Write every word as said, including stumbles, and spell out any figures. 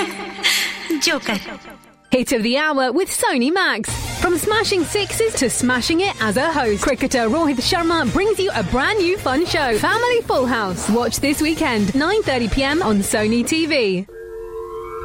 Joker. Hit of the hour with Sony Max. From smashing sixes to smashing it as a host, cricketer Rohit Sharma brings you a brand new fun show, Family Full House. Watch this weekend, nine thirty p m on Sony T V.